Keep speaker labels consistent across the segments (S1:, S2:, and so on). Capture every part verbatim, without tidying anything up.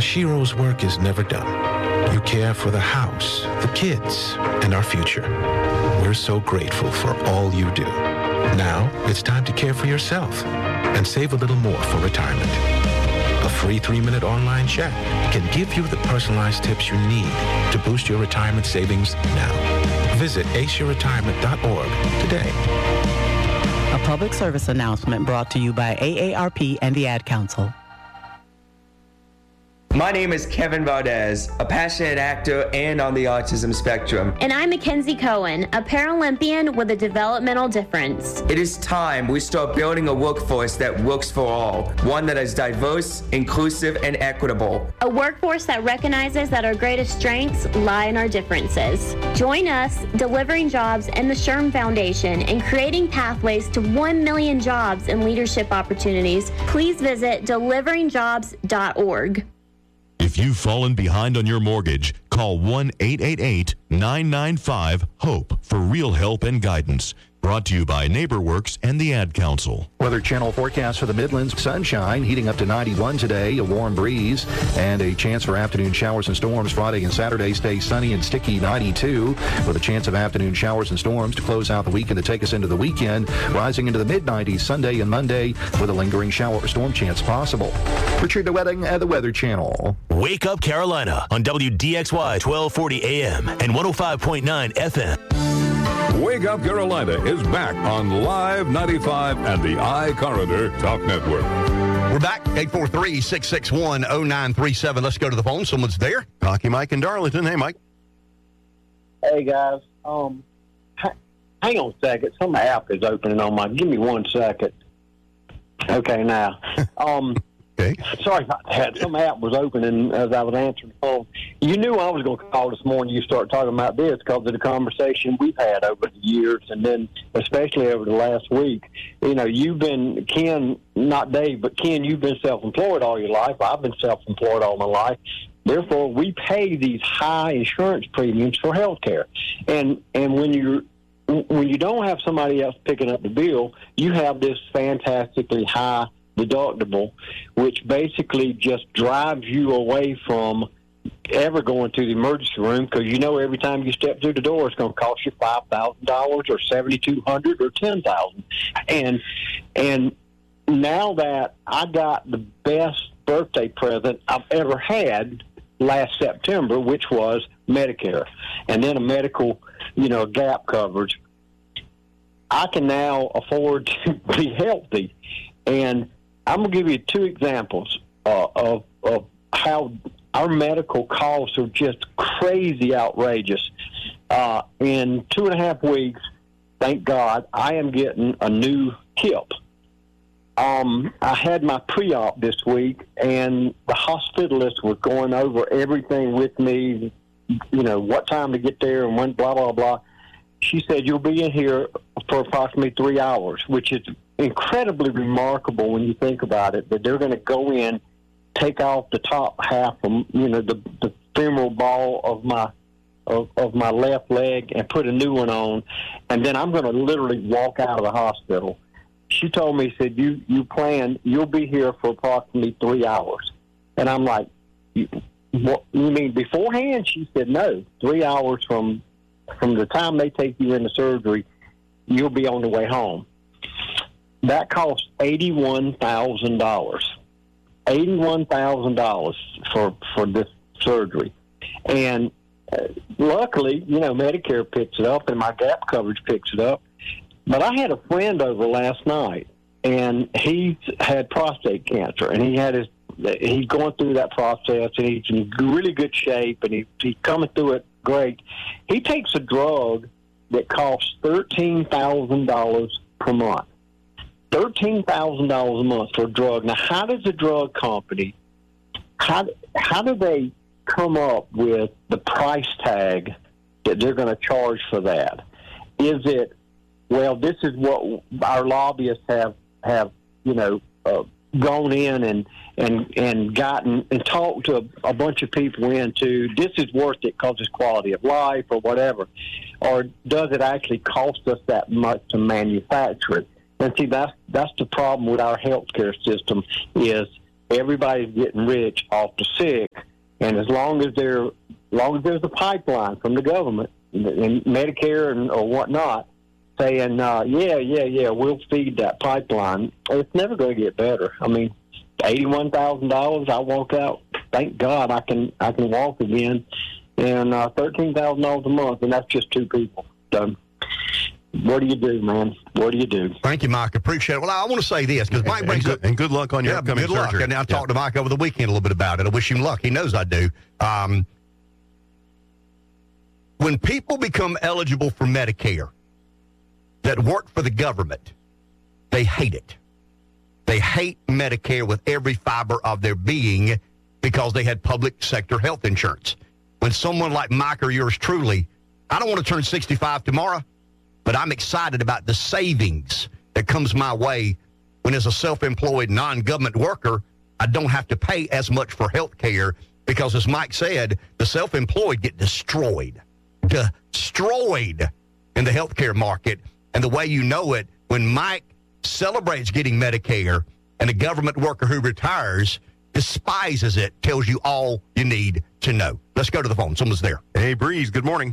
S1: Shiro's work is never done. You care for the house, the kids, and our future. We're so grateful for all you do. Now, it's time to care for yourself and save a little more for retirement. A free three-minute online chat can give you the personalized tips you need to boost your retirement savings now. Visit ace your retirement dot org today.
S2: A public service announcement brought to you by A A R P and the Ad Council.
S3: My name is Kevin Valdez, a passionate actor and on the autism spectrum.
S4: And I'm Mackenzie Cohen, a Paralympian with a developmental difference.
S3: It is time we start building a workforce that works for all, one that is diverse, inclusive, and equitable.
S4: A workforce that recognizes that our greatest strengths lie in our differences. Join us, Delivering Jobs and the SHRM Foundation, in creating pathways to one million jobs and leadership opportunities. Please visit delivering jobs dot org.
S5: If you've fallen behind on your mortgage, call one eight eight eight, nine nine five, HOPE for real help and guidance. Brought to you by NeighborWorks and the Ad Council.
S6: Weather Channel forecast for the Midlands. Sunshine heating up to ninety-one today, a warm breeze, and a chance for afternoon showers and storms. Friday and Saturday stay sunny and sticky, ninety-two, with a chance of afternoon showers and storms to close out the weekend to take us into the weekend, rising into the mid nineties Sunday and Monday with a lingering shower or storm chance possible. Richard DeWetting at the Weather Channel.
S7: Wake Up Carolina on W D X Y twelve forty A M and one oh five point nine F M.
S8: Wake Up Carolina is back on Live ninety-five and the iCorridor Talk Network.
S9: We're back, eight four three, six six one, oh nine three seven. Let's go to the phone. Someone's there. Hockey Mike in Darlington. Hey, Mike.
S10: Hey, guys. Um, h- hang on a second. Some app is opening on my... Give me one second. Okay, now. Um,
S9: okay.
S10: Sorry about that. Some app was opening as I was answering the phone. You knew I was going to call this morning. You start talking about this because of the conversation we've had over the years, and then especially over the last week. You know, you've been, Ken, not Dave, but Ken, you've been self-employed all your life. I've been self-employed all my life. Therefore, we pay these high insurance premiums for health care. And, and when you're when you don't have somebody else picking up the bill, you have this fantastically high deductible, which basically just drives you away from ever going to the emergency room, because you know every time you step through the door it's going to cost you five thousand dollars or seven thousand two hundred dollars or ten thousand dollars. And, and now that I got the best birthday present I've ever had last September, which was Medicare, and then a medical, you know, gap coverage, I can now afford to be healthy. And I'm going to give you two examples uh, of, of how our medical costs are just crazy outrageous. Uh, in two and a half weeks, thank God, I am getting a new hip. Um, I had my pre-op this week, and the hospitalist was going over everything with me, you know, what time to get there and when, blah, blah, blah. She said, you'll be in here for approximately three hours, which is incredibly remarkable when you think about it, that they're going to go in, take off the top half of, you know, the, the femoral ball of my of, of my left leg and put a new one on, and then I'm going to literally walk out of the hospital. She told me, said, you, you plan, you'll be here for approximately three hours. And I'm like, you, what, you mean beforehand? She said, no, three hours from from the time they take you into surgery, you'll be on the way home. That costs eighty-one thousand dollars. eighty-one thousand dollars for, for this surgery. And uh, luckily, you know, Medicare picks it up and my gap coverage picks it up. But I had a friend over last night, and he had prostate cancer, and he had his he's going through that process, and he's in really good shape, and he, he's coming through it great. He takes a drug that costs thirteen thousand dollars per month. thirteen thousand dollars a month for a drug. Now, how does a drug company, how, how do they come up with the price tag that they're going to charge for that? Is it, well, this is what our lobbyists have, have you know, uh, gone in and, and, and gotten and talked to a, a bunch of people into, this is worth it because it's quality of life or whatever? Or does it actually cost us that much to manufacture it? And see, that's, that's the problem with our healthcare system is everybody's getting rich off the sick. And as long as there, as long as there's a pipeline from the government and Medicare and or whatnot saying, uh, yeah, yeah, yeah, we'll feed that pipeline, it's never going to get better. I mean, eighty-one thousand dollars, I walk out. Thank God I can I can walk again, and uh, thirteen thousand dollars a month, and that's just two people. So, what do you do, man? What do you do?
S9: Thank you, Mike. Appreciate it. Well, I want to say this because Mike brings
S11: and good,
S9: up
S11: and good luck on your
S9: yeah,
S11: upcoming
S9: good luck.
S11: surgery.
S9: And I
S11: yeah.
S9: talked to Mike over the weekend a little bit about it. I wish him luck. He knows I do. Um, when people become eligible for Medicare that work for the government, they hate it. They hate Medicare with every fiber of their being because they had public sector health insurance. When someone like Mike or yours truly, I don't want to turn sixty-five tomorrow, but I'm excited about the savings that comes my way when, as a self-employed non-government worker, I don't have to pay as much for health care because, as Mike said, the self-employed get destroyed, destroyed in the health care market. And the way you know it, when Mike celebrates getting Medicare and a government worker who retires despises it, tells you all you need to know. Let's go to the phone. Someone's there.
S11: Hey, Breeze, good morning.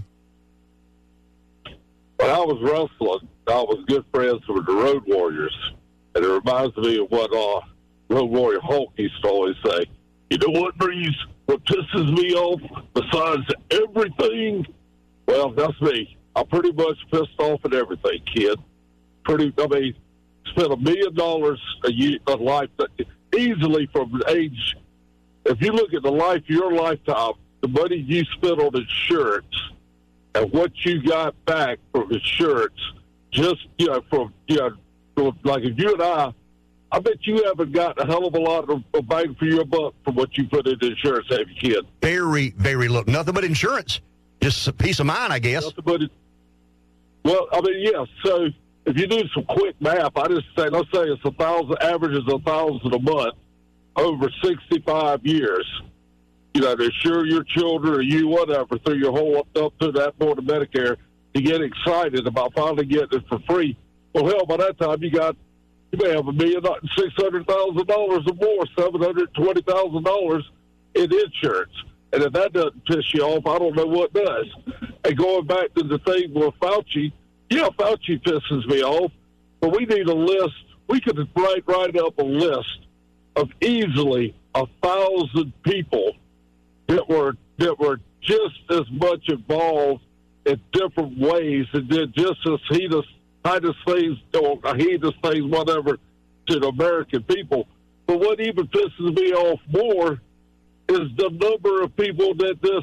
S12: When I was wrestling, I was good friends with the Road Warriors. And it reminds me of what uh, Road Warrior Hulk used to always say. You know what, Breeze? What pisses me off besides everything? Well, that's me. I'm pretty much pissed off at everything, kid. Pretty, I mean, spent a million dollars a year, a life, easily from the age. If you look at the life of your lifetime, the money you spent on insurance and what you got back from insurance, just, you know, from, you know, from, like if you and I, I bet you haven't got a hell of a lot of, of bang for your buck from what you put into insurance, have you, kid?
S9: Very, very little. Nothing but insurance. Just a peace of mind, I guess.
S12: Nothing but it. Well, I mean, yeah, so if you do some quick math, I just say, let's say it's a thousand, average is a thousand a month over sixty-five years. You know, to insure your children or you, whatever, through your whole up, up to that board of Medicare, to get excited about finally getting it for free. Well, hell, by that time you got, you may have a million, six hundred thousand dollars or more, seven hundred twenty thousand dollars in insurance. And if that doesn't piss you off, I don't know what does. And going back to the thing with Fauci, yeah, Fauci pisses me off, but we need a list. We could write, write up a list of easily a thousand people that were that were just as much involved in different ways and did just as heinous, heinous things, or heinous things, whatever, to the American people. But what even pisses me off more is the number of people that this,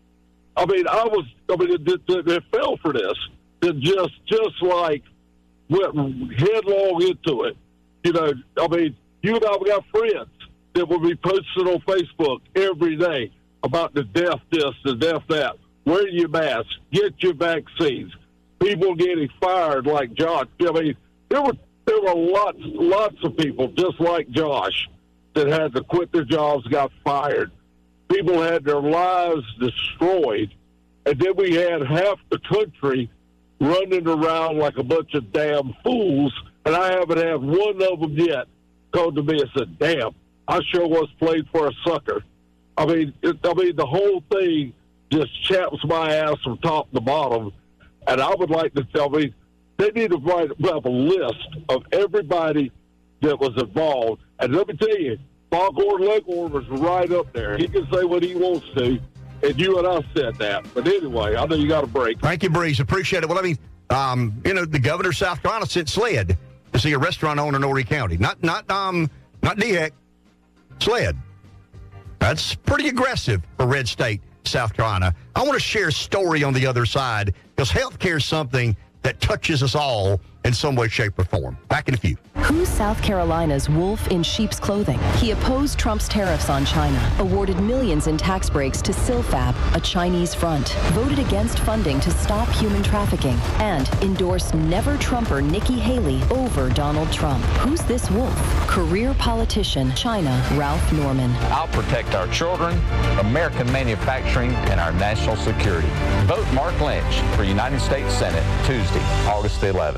S12: I mean, I was, I mean, that, that, that fell for this, that just, just like went headlong into it. You know, I mean, you and I, we got friends that will be posting on Facebook every day about the death this, the death that. Wear your mask, get your vaccines. People getting fired like Josh. I mean, there were there were lots, lots of people just like Josh that had to quit their jobs, got fired. People had their lives destroyed. And then we had half the country running around like a bunch of damn fools. And I haven't had one of them yet come to me and said, damn, I sure was played for a sucker. I mean, it, I mean, the whole thing just chaps my ass from top to bottom. And I would like to tell me, they need to write up a list of everybody that was involved. And let me tell you, Foghorn Leghorn was right up there. He can say what he wants to, and you and I said that. But anyway, I know you got a break.
S9: Thank you, Breeze. Appreciate it. Well, I mean, um, you know, the governor of South Carolina sent SLED to see a restaurant owner in Horry County. Not, not, um, not D H E C, SLED. That's pretty aggressive for red state, South Carolina. I want to share a story on the other side because healthcare is something that touches us all in some way, shape, or form. Back in a few.
S13: Who's South Carolina's wolf in sheep's clothing? He opposed Trump's tariffs on China, awarded millions in tax breaks to Silfab, a Chinese front, voted against funding to stop human trafficking, and endorsed never-Trumper Nikki Haley over Donald Trump. Who's this wolf? Career politician, China, Ralph Norman.
S14: I'll protect our children, American manufacturing, and our national security. Vote Mark Lynch for United States Senate Tuesday, August the eleventh.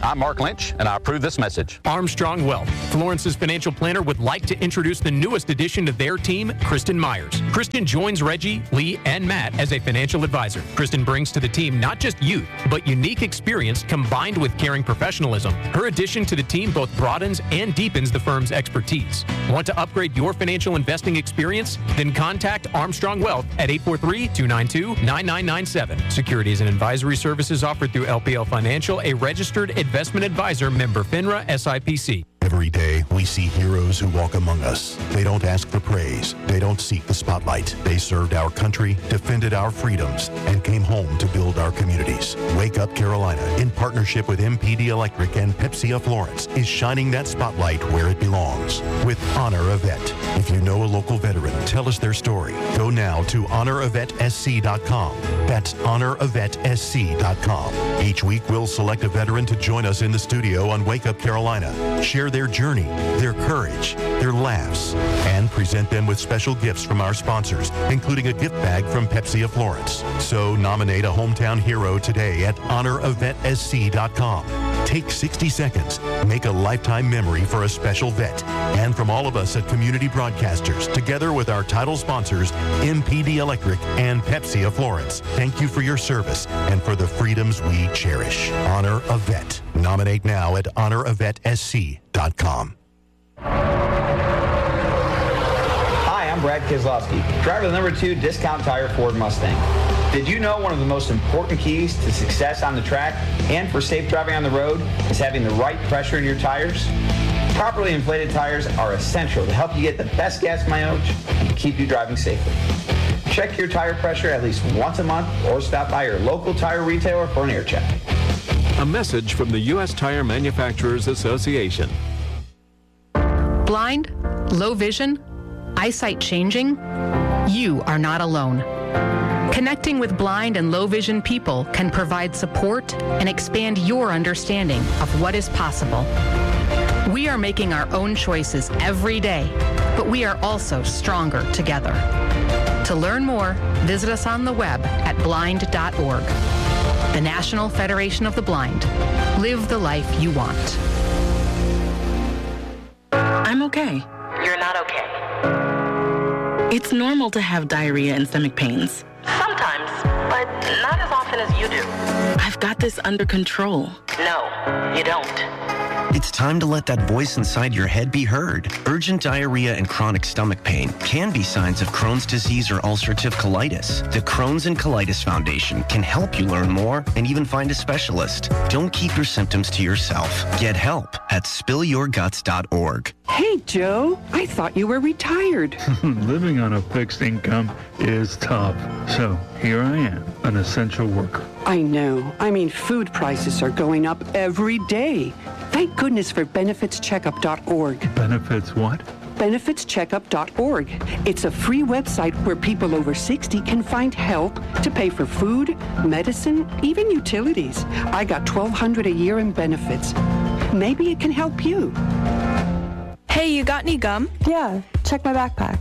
S14: I'm Mark Lynch, and I approve this message.
S11: Armstrong Wealth. Florence's financial planner would like to introduce the newest addition to their team, Kristen Myers. Kristen joins Reggie, Lee, and Matt as a financial advisor. Kristen brings to the team not just youth, but unique experience combined with caring professionalism. Her addition to the team both broadens and deepens the firm's expertise. Want to upgrade your financial investing experience? Then contact Armstrong Wealth at eight four three, two nine two, nine nine nine seven. Securities and advisory services offered through L P L Financial, a registered investment advisor, member FINRA S I P C.
S15: Every day, we see heroes who walk among us. They don't ask for praise. They don't seek the spotlight. They served our country, defended our freedoms, and came home to build our communities. Wake Up Carolina, in partnership with M P D Electric and Pepsi of Florence, is shining that spotlight where it belongs with Honor a Vet. If you know a local veteran, tell us their story. Go now to honor a vet s c dot com. That's honor a vet s c dot com. Each week, we'll select a veteran to join us in the studio on Wake Up Carolina. Share their journey, their courage, their laughs, and present them with special gifts from our sponsors, including a gift bag from Pepsi of Florence. So nominate a hometown hero today at honor a vet s c dot com. Take sixty seconds, make a lifetime memory for a special vet. And from all of us at Community Broadcasters, together with our title sponsors, M P D Electric and Pepsi of Florence, thank you for your service and for the freedoms we cherish. Honor a Vet. Nominate now at honor a vet s c dot com.
S16: Hi, I'm Brad Keselowski, driver of the number two Discount Tire Ford Mustang. Did you know one of the most important keys to success on the track and for safe driving on the road is having the right pressure in your tires? Properly inflated tires are essential to help you get the best gas mileage and keep you driving safely. Check your tire pressure at least once a month or stop by your local tire retailer for an air check.
S8: A message from the U S Tire Manufacturers Association.
S17: Blind, low vision, eyesight changing? You are not alone. Connecting with blind and low vision people can provide support and expand your understanding of what is possible. We are making our own choices every day, but we are also stronger together. To learn more, visit us on the web at blind dot org. The National Federation of the Blind. Live the life you want.
S18: I'm okay.
S19: You're not okay.
S18: It's normal to have diarrhea and stomach pains.
S19: Sometimes, but not as often as you do.
S18: I've got this under control.
S19: No, you don't.
S20: It's time to let that voice inside your head be heard. Urgent diarrhea and chronic stomach pain can be signs of Crohn's disease or ulcerative colitis. The Crohn's and Colitis Foundation can help you learn more and even find a specialist. Don't keep your symptoms to yourself. Get help at spill your guts dot org.
S21: Hey, Joe, I thought you were retired.
S22: Living on a fixed income is tough. So here I am, an essential worker.
S21: I know. I mean, food prices are going up every day. Thank goodness for benefits checkup dot org.
S22: Benefits what?
S21: benefits checkup dot org. It's a free website where people over sixty can find help to pay for food, medicine, even utilities. I got twelve hundred dollars a year in benefits. Maybe it can help you.
S23: Hey, you got any gum?
S24: Yeah, check my backpack.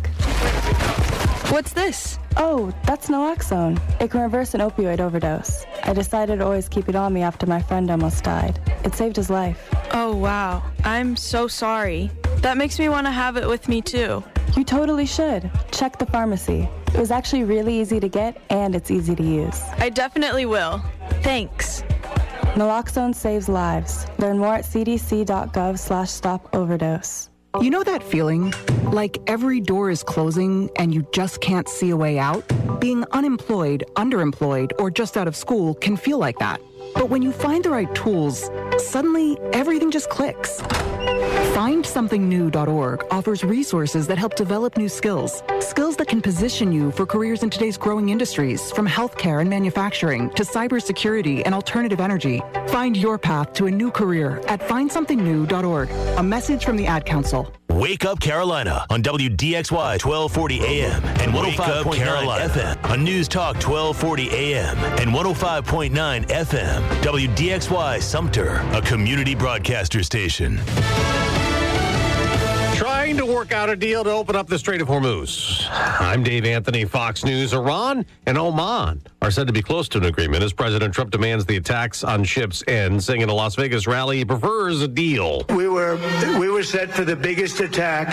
S23: What's this?
S24: Oh, that's naloxone. It can reverse an opioid overdose. I decided to always keep it on me after my friend almost died. It saved his life.
S23: Oh, wow. I'm so sorry. That makes me want to have it with me, too.
S24: You totally should. Check the pharmacy. It was actually really easy to get, and it's easy to use.
S23: I definitely will. Thanks.
S24: Naloxone saves lives. Learn more at c d c dot gov slash stop overdose.
S25: You know that feeling? Like every door is closing and you just can't see a way out? Being unemployed, underemployed, or just out of school can feel like that. But when you find the right tools, suddenly everything just clicks. find something new dot org offers resources that help develop new skills. Skills that can position you for careers in today's growing industries, from healthcare and manufacturing to cybersecurity and alternative energy. Find your path to a new career at find something new dot org. A message from the Ad Council.
S7: Wake Up Carolina on W D X Y twelve forty A M and one oh five point nine F M on News Talk twelve forty A M and one oh five point nine F M. W D X Y Sumter, a community broadcaster station.
S26: Try
S1: trying to work out a deal to open up the Strait of Hormuz. I'm Dave Anthony, Fox News. Iran and Oman are said to be close to an agreement as President Trump demands the attacks on ships end, saying in a Las Vegas rally he prefers a deal.
S2: We were we were set for the biggest attack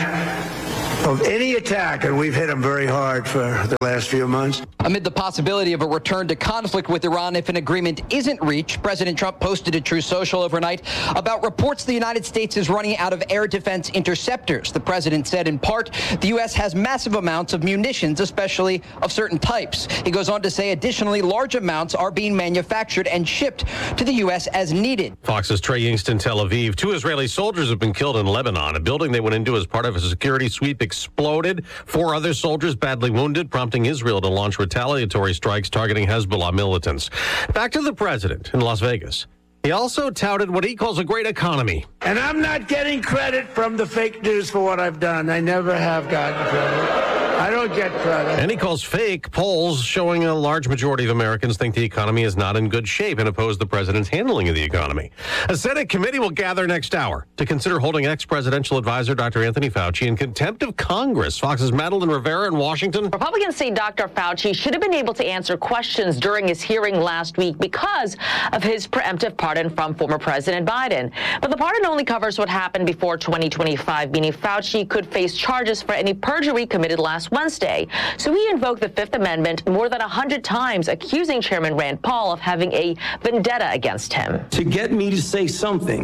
S2: of any attack, and we've hit them very hard for the last few months.
S3: Amid the possibility of a return to conflict with Iran if an agreement isn't reached, President Trump posted to Truth Social overnight about reports the United States is running out of air defense interceptors. The president said, in part, the U S has massive amounts of munitions, especially of certain types. He goes on to say, additionally, large amounts are being manufactured and shipped to the U S as needed.
S1: Fox's Trey Yingst in Tel Aviv. Two Israeli soldiers have been killed in Lebanon. A building they went into as part of a security sweep exploded. Four other soldiers badly wounded, prompting Israel to launch retaliatory strikes targeting Hezbollah militants. Back to the president in Las Vegas. He also touted what he calls a great economy.
S2: And I'm not getting credit from the fake news for what I've done. I never have gotten credit. I don't get credit.
S1: And he calls fake polls showing a large majority of Americans think the economy is not in good shape and oppose the president's handling of the economy. A Senate committee will gather next hour to consider holding ex-presidential advisor Doctor Anthony Fauci in contempt of Congress. Fox's Madeline Rivera in Washington.
S4: Republicans say Doctor Fauci should have been able to answer questions during his hearing last week because of his preemptive pardon from former President Biden. But the pardon only covers what happened before twenty twenty-five, meaning Fauci could face charges for any perjury committed last Wednesday. So he invoked the Fifth Amendment more than one hundred times, accusing Chairman Rand Paul of having a vendetta against him.
S5: To get me to say something,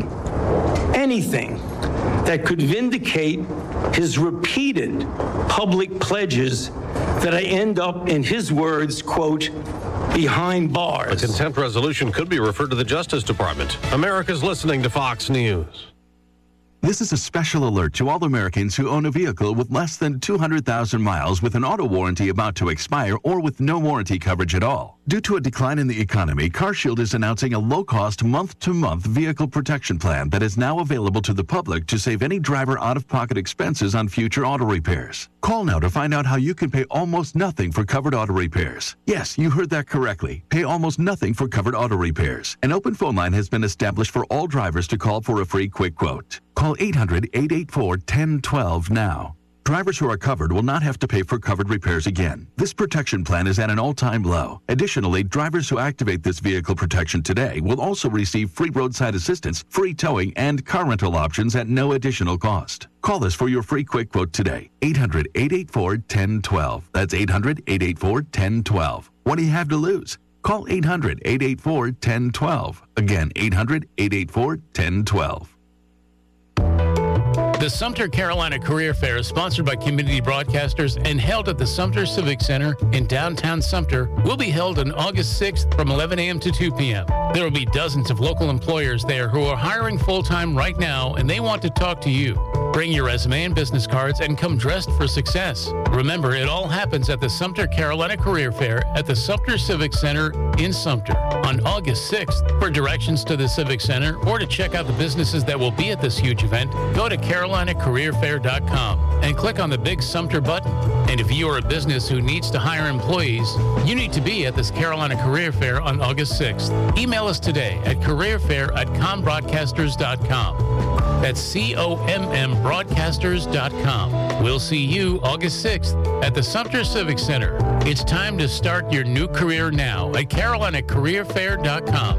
S5: anything, that could vindicate his repeated public pledges that I end up, in his words, quote, behind bars.
S1: A contempt resolution could be referred to the Justice Department. America's listening to Fox News.
S26: This is a special alert to all Americans who own a vehicle with less than two hundred thousand miles with an auto warranty about to expire or with no warranty coverage at all. Due to a decline in the economy, CarShield is announcing a low-cost month-to-month vehicle protection plan that is now available to the public to save any driver out-of-pocket expenses on future auto repairs. Call now to find out how you can pay almost nothing for covered auto repairs. Yes, you heard that correctly. Pay almost nothing for covered auto repairs. An open phone line has been established for all drivers to call for a free quick quote. Call eight hundred, eight eight four, one zero one two now. Drivers who are covered will not have to pay for covered repairs again. This protection plan is at an all-time low. Additionally, drivers who activate this vehicle protection today will also receive free roadside assistance, free towing, and car rental options at no additional cost. Call us for your free quick quote today. eight hundred, eight eight four, one zero one two. That's eight hundred, eight eight four, one zero one two. What do you have to lose? Call eight hundred, eight eight four, one zero one two. Again, eight hundred, eight eight four, one zero one two.
S11: The Sumter Carolina Career Fair is sponsored by community broadcasters and held at the Sumter Civic Center in downtown Sumter. Will be held on August sixth from eleven a.m. to two p.m. There will be dozens of local employers there who are hiring full-time right now, and they want to talk to you. Bring your resume and business cards and come dressed for success. Remember, it all happens at the Sumter Carolina Career Fair at the Sumter Civic Center in Sumter on August sixth. For directions to the Civic Center or to check out the businesses that will be at this huge event, go to carolina career fair dot com and click on the big Sumter button. And if you are a business who needs to hire employees, you need to be at this Carolina Career Fair on August sixth. Email us today at career fair at com broadcasters dot com. That's C O M M broadcasters dot com. We'll see you August sixth at the Sumter Civic Center. It's time to start your new career now at carolina career fair dot com.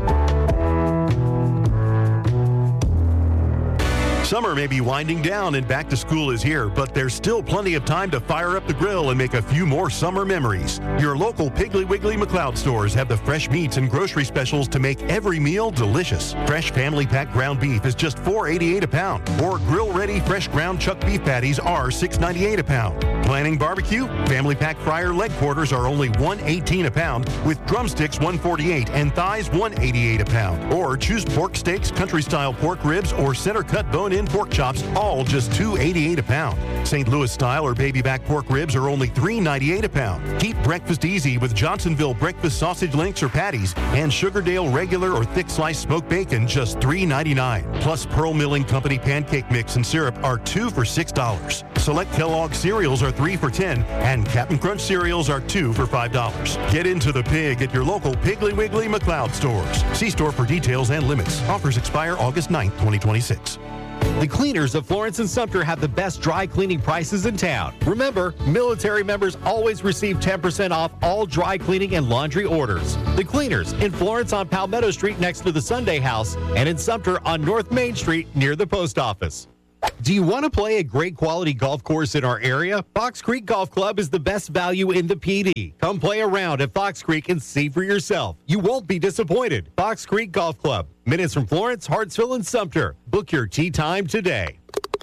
S15: Summer may be winding down and back to school is here, but there's still plenty of time to fire up the grill and make a few more summer memories. Your local Piggly Wiggly McLeod stores have the fresh meats and grocery specials to make every meal delicious. Fresh family pack ground beef is just four eighty-eight a pound, or grill-ready fresh ground chuck beef patties are six ninety-eight a pound. Planning barbecue? Family pack fryer leg quarters are only one eighteen a pound, with drumsticks one forty-eight and thighs one eighty-eight a pound. Or choose pork steaks, country-style pork ribs, or center-cut bone-in pork chops, all just two eighty-eight a pound. Saint Louis style or baby back pork ribs are only three ninety-eight a pound. Keep breakfast easy with Johnsonville breakfast sausage links or patties, and Sugardale regular or thick sliced smoked bacon just three ninety-nine. Plus Pearl Milling Company pancake mix and syrup are two for six dollars. Select Kellogg cereals are three for ten dollars, and Captain Crunch cereals are two for five dollars. Get into the pig at your local Piggly Wiggly McLeod stores. See store for details and limits. Offers expire August ninth, twenty twenty-six.
S6: The cleaners of Florence and Sumter have the best dry cleaning prices in town. Remember, military members always receive ten percent off all dry cleaning and laundry orders. The cleaners in Florence on Palmetto Street next to the Sunday House and in Sumter on North Main Street near the post office. Do you want to play a great quality golf course in our area? Fox Creek Golf Club is the best value in the P D. Come play around at Fox Creek and see for yourself. You won't be disappointed. Fox Creek Golf Club. Minutes from Florence, Hartsville, and Sumter. Book your tee time today.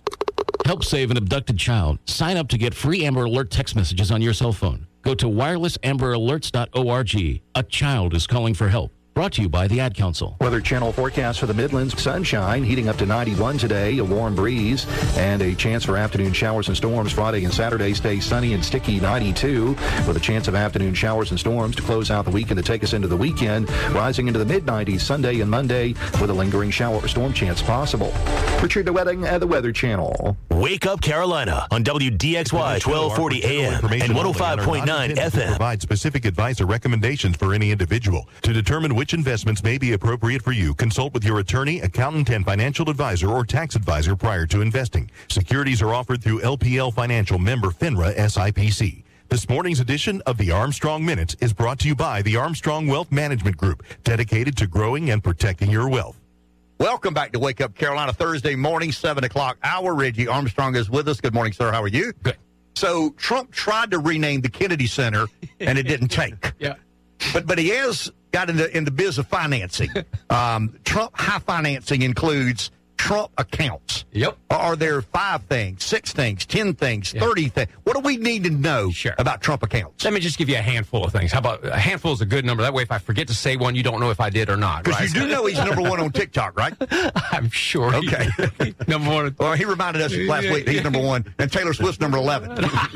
S9: Help save an abducted child. Sign up to get free Amber Alert text messages on your cell phone. Go to wireless amber alerts dot org. A child is calling for help. Brought to you by the Ad Council.
S10: Weather Channel forecast for the Midlands. Sunshine heating up to ninety-one today, a warm breeze, and a chance for afternoon showers and storms. Friday and Saturday stay sunny and sticky, ninety-two, with a chance of afternoon showers and storms to close out the weekend to take us into the weekend, rising into the mid-nineties Sunday and Monday with a lingering shower or storm chance possible. Richard DeWetting at the Weather Channel.
S7: Wake Up Carolina on W D X Y twelve forty A M and one oh five point nine F M.
S15: Provide specific advice or recommendations for any individual. To determine which investments may be appropriate for you, consult with your attorney, accountant, and financial advisor or tax advisor prior to investing. Securities are offered through L P L Financial, member FINRA S I P C. This morning's edition of the Armstrong Minute is brought to you by the Armstrong Wealth Management Group, dedicated to growing and protecting your wealth.
S12: Welcome back to Wake Up Carolina, Thursday morning, seven o'clock hour. Reggie Armstrong is with us. Good morning, sir. How are you?
S11: Good.
S12: So Trump tried to rename the Kennedy Center, and it didn't take.
S11: Yeah.
S12: But but he has got in the, in the biz of financing. Um, Trump high financing includes Trump accounts.
S11: Yep.
S12: Are there five things, six things, ten things, yeah. thirty things? What do we need to know sure. about Trump accounts?
S11: Let me just give you a handful of things. How about a handful is a good number? That way, if I forget to say one, you don't know if I did or not.
S12: Because
S11: right?
S12: you do know he's number one on TikTok, right?
S11: I'm sure.
S12: Okay.
S11: number one.
S12: Well, he reminded us last week he's number one, and Taylor Swift's number eleven.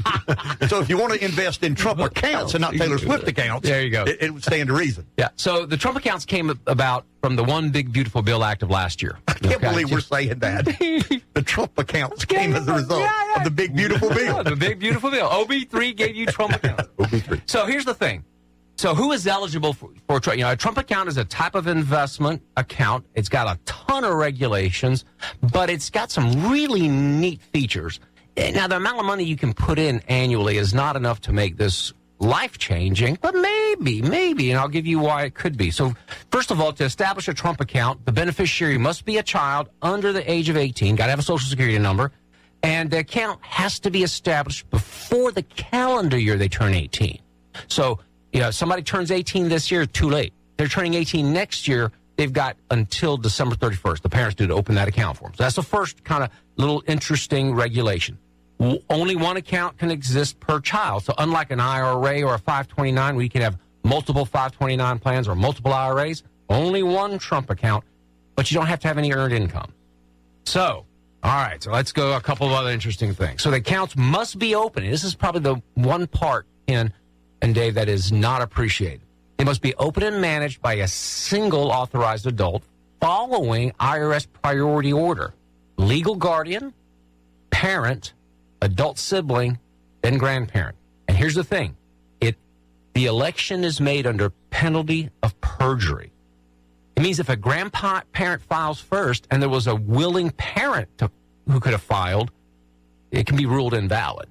S12: So if you want to invest in Trump accounts and not Taylor Swift accounts,
S11: there you go.
S12: It, it would stand to reason.
S11: Yeah. So the Trump accounts came about from the One Big Beautiful Bill Act of last year.
S12: I can't
S11: okay?
S12: believe we're saying that. The Trump accounts came as a result yeah, yeah. of the Big Beautiful Bill.
S11: the Big Beautiful Bill. O B three gave you Trump accounts.
S12: O B three.
S11: So here's the thing. So who is eligible for, for Trump? You know, a Trump account is a type of investment account. It's got a ton of regulations, but it's got some really neat features. Now, the amount of money you can put in annually is not enough to make this life-changing, but maybe, maybe, and I'll give you why it could be. So, first of all, to establish a Trump account, the beneficiary must be a child under the age of eighteen, got to have a Social Security number, and the account has to be established before the calendar year they turn eighteen. So, you know, somebody turns eighteen this year, too late. They're turning eighteen next year, they've got until December thirty-first, the parents do, to open that account for them. So that's the first kind of little interesting regulation. Only one account can exist per child. So unlike an I R A or a five twenty-nine, where you can have multiple five twenty-nine plans or multiple I R As, only one Trump account, but you don't have to have any earned income. So, all right, so let's go a couple of other interesting things. So the accounts must be open. This is probably the one part, Ken and Dave, that is not appreciated. They must be open and managed by a single authorized adult following I R S priority order. Legal guardian, parent, adult sibling, then grandparent. And here's the thing. It the election is made under penalty of perjury. It means if a grandparent files first and there was a willing parent to, who could have filed, it can be ruled invalid.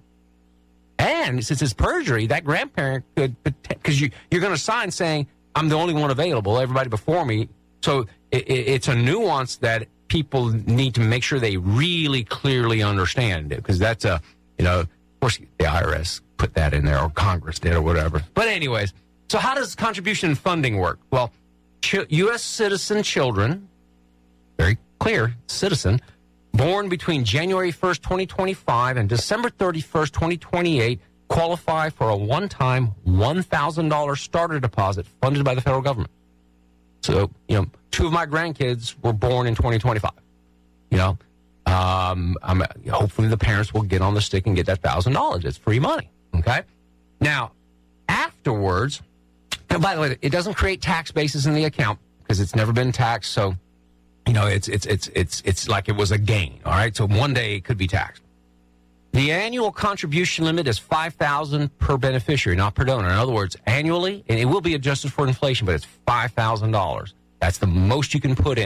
S11: And since it's perjury, that grandparent could, because you, you're going to sign saying, I'm the only one available, everybody before me. So it, it, it's a nuance that people need to make sure they really clearly understand it, because that's a, you know, of course the I R S put that in there, or Congress did, or whatever. But anyways, so how does contribution funding work? Well, ch- U S citizen children, very clear, citizen, born between January first, twenty twenty-five and December thirty-first, twenty twenty-eight, qualify for a one-time one thousand dollars starter deposit funded by the federal government. So, you know, two of my grandkids were born in twenty twenty-five. You know, um, I'm, hopefully the parents will get on the stick and get that one thousand dollars. It's free money, okay? Now, afterwards, and by the way, it doesn't create tax bases in the account because it's never been taxed, so, you know, it's it's it's it's it's like it was a gain, all right? So one day it could be taxed. The annual contribution limit is five thousand dollars per beneficiary, not per donor. In other words, annually, and it will be adjusted for inflation, but it's five thousand dollars. That's the most you can put in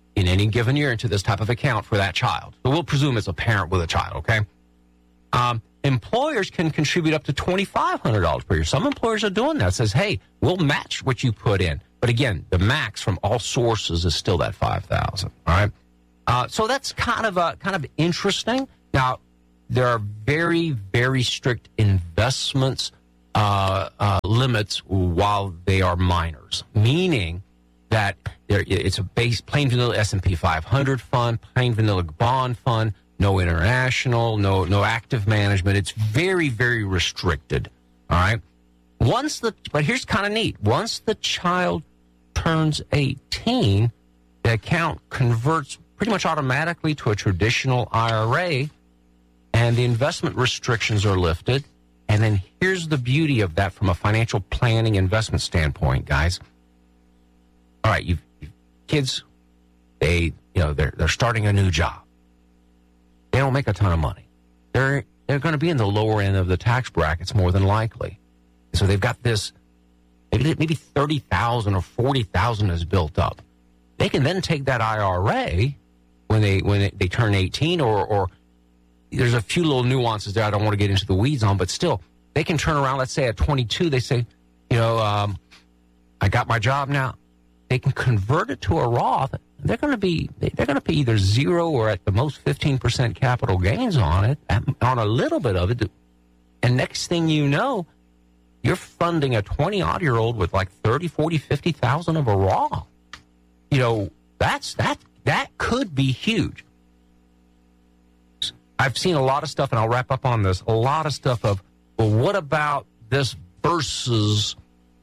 S8: in any given year into this type of account for that child. So we'll presume it's a parent with a child, okay? Um, employers can contribute up to twenty-five hundred dollars per year. Some employers are doing that. It says, hey, we'll match what you put in. But again, the max from all sources is still that five thousand dollars, all right? Uh, so that's kind of uh, kind of interesting. Now, there are very, very strict investments uh, uh, limits while they are minors, meaning that there, it's a base plain vanilla S and P five hundred fund, plain vanilla bond fund, no international, no no active management. It's very, very restricted. All right. Once the but here's kind of neat. Once the child turns eighteen, the account converts pretty much automatically to a traditional I R A, and the investment restrictions are lifted. And then here's the beauty of that from a financial planning investment standpoint, guys. All right, you've, you've kids, they you know they're they're starting a new job. They don't make a ton of money. They're they're going to be in the lower end of the tax brackets more than likely. So they've got this maybe maybe thirty thousand or forty thousand is built up. They can then take that I R A when they when they, they turn eighteen, or or there's a few little nuances there I don't want to get into the weeds on, but still they can turn around. Let's say at twenty-two, they say, you know, um, I got my job now. They can convert it to a Roth. They're going to be they're going to pay either zero or at the most fifteen percent capital gains on it, on a little bit of it. And next thing you know, you're funding a twenty-odd-year-old with like thirty, forty, fifty thousand of a Roth. You know, that's that that could be huge. I've seen a lot of stuff, and I'll wrap up on this, a lot of stuff of, well, what about this versus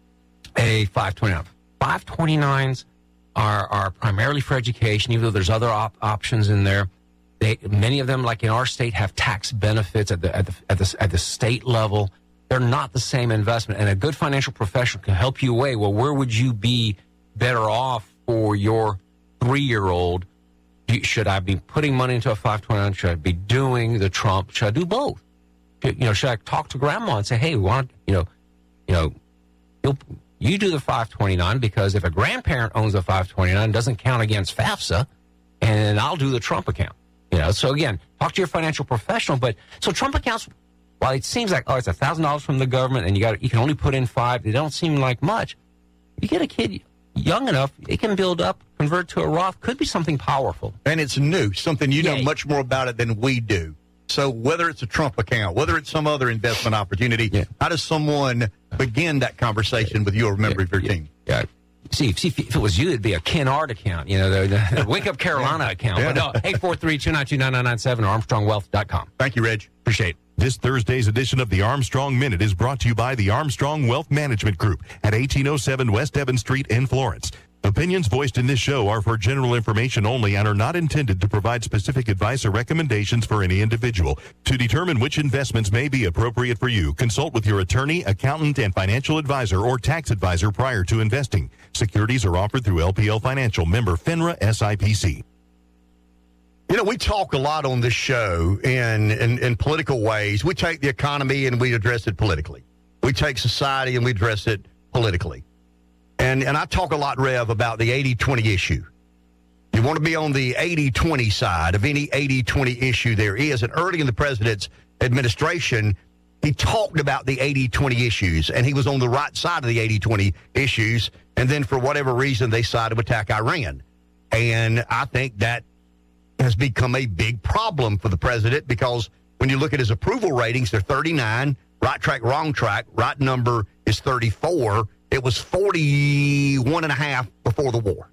S8: a five twenty-nine? five twenty-nines are, are primarily for education, even though there's other op- options in there. They, many of them, like in our state, have tax benefits at the, at the at the at the state level. They're not the same investment, and a good financial professional can help you weigh, well, where would you be better off for your three-year-old? Should I be putting money into a five twenty-nine? Should I be doing the Trump? Should I do both? You know, should I talk to grandma and say, hey, why don't, you know, you know, you'll, you do the five twenty-nine, because if a grandparent owns a five twenty-nine, it doesn't count against FAFSA, and I'll do the Trump account. You know, so again, talk to your financial professional. But so Trump accounts, while it seems like, oh, it's a thousand dollars from the government, and you got you can only put in five, they don't seem like much. You get a kid young enough, it can build up, convert to a Roth, could be something powerful.
S12: And it's new, something you
S8: yeah.
S12: know much more about it than we do. So whether it's a Trump account, whether it's some other investment opportunity, yeah. how does someone begin that conversation with you or a member
S8: yeah,
S12: of your
S8: yeah,
S12: team?
S8: Yeah. See, see, if it was you, it'd be a Kennard account, you know, the, the Wake Up Carolina account.
S12: Yeah.
S8: But no, eight four three, two nine two, nine nine nine seven or armstrong wealth dot com.
S12: Thank you, Reg.
S8: Appreciate it.
S15: This Thursday's edition of the Armstrong Minute is brought to you by the Armstrong Wealth Management Group at eighteen oh seven West Evans Street in Florence. Opinions voiced in this show are for general information only and are not intended to provide specific advice or recommendations for any individual. To determine which investments may be appropriate for you, consult with your attorney, accountant, and financial advisor or tax advisor prior to investing. Securities are offered through L P L Financial, member FINRA S I P C.
S12: You know, we talk a lot on this show in, in, in political ways. We take the economy and we address it politically. We take society and we address it politically. And and I talk a lot, Rev, about the eighty twenty issue. You want to be on the eighty twenty side of any eighty twenty issue there is. And early in the president's administration, he talked about the eighty twenty issues, and he was on the right side of the eighty twenty issues. And then for whatever reason, they decided to attack Iran. And I think that has become a big problem for the president, because when you look at his approval ratings, they're thirty-nine. Right track, wrong track. Right number is thirty-four. It was forty-one and a half before the war.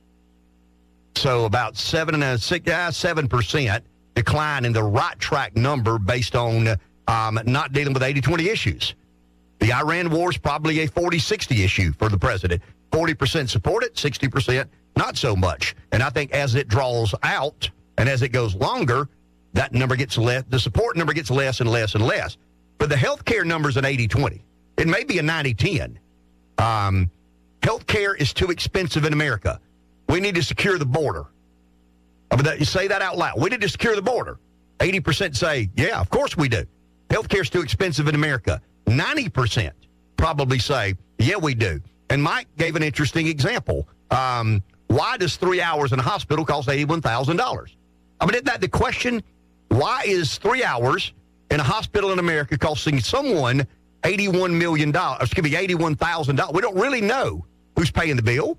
S12: So about seven and a six, uh, seven percent decline in the right track number based on um, not dealing with eighty twenty issues. The Iran war is probably a forty sixty issue for the president. forty percent support it, sixty percent not so much. And I think as it draws out and as it goes longer, that number gets less, the support number gets less and less and less. But the health care number is an eighty twenty. It may be a ninety ten. Um, health care is too expensive in America. We need to secure the border. I mean, that, you say that out loud. We need to secure the border. eighty percent say, yeah, of course we do. Health care is too expensive in America. ninety percent probably say, yeah, we do. And Mike gave an interesting example. Um, why does three hours in a hospital cost eighty-one thousand dollars? I mean, isn't that the question? Why is three hours in a hospital in America costing someone eighty-one million dollars, excuse me, eighty-one thousand dollars? We don't really know who's paying the bill.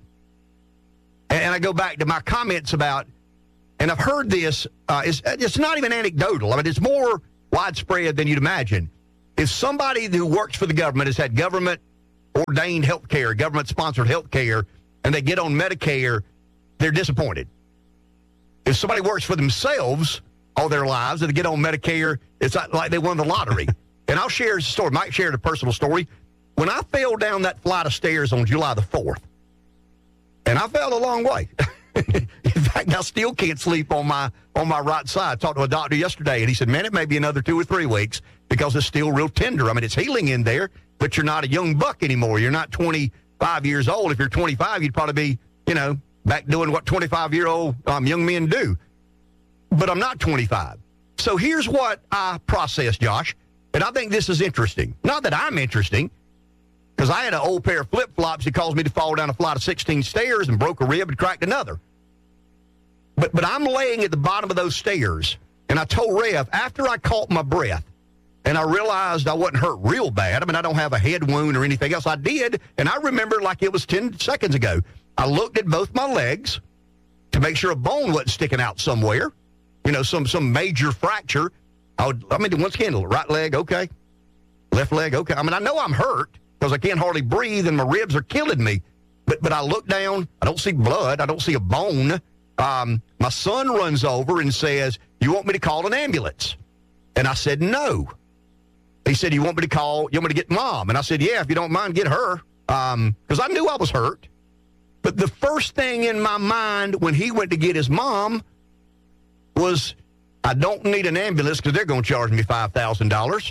S12: And I go back to my comments about, and I've heard this, uh, it's, it's not even anecdotal. I mean, it's more widespread than you'd imagine. If somebody who works for the government has had government-ordained health care, government-sponsored health care, and they get on Medicare, they're disappointed. If somebody works for themselves all their lives and they get on Medicare, it's like they won the lottery. And I'll share a story. Mike shared a personal story. When I fell down that flight of stairs on July the fourth, and I fell a long way. In fact, I still can't sleep on my on my right side. I talked to a doctor yesterday, and he said, man, it may be another two or three weeks because it's still real tender. I mean, it's healing in there, but you're not a young buck anymore. You're not twenty-five years old. If you're twenty-five, you'd probably be, you know, back doing what twenty-five-year-old um, young men do. But I'm not twenty-five. So here's what I processed, Josh, and I think this is interesting. Not that I'm interesting, because I had an old pair of flip-flops that caused me to fall down a flight of sixteen stairs and broke a rib and cracked another. But but I'm laying at the bottom of those stairs, and I told Rev, after I caught my breath, and I realized I wasn't hurt real bad. I mean, I don't have a head wound or anything else. I did, and I remember like it was ten seconds ago. I looked at both my legs to make sure a bone wasn't sticking out somewhere, you know, some some major fracture. I would, I mean, once again, right leg, okay. Left leg, okay. I mean, I know I'm hurt because I can't hardly breathe and my ribs are killing me. But but I look down, I don't see blood, I don't see a bone. Um, my son runs over and says, you want me to call an ambulance? And I said, no. He said, you want me to call, you want me to get mom? And I said, yeah, if you don't mind, get her. Um, because I knew I was hurt. But the first thing in my mind when he went to get his mom was, I don't need an ambulance because they're going to charge me five thousand dollars.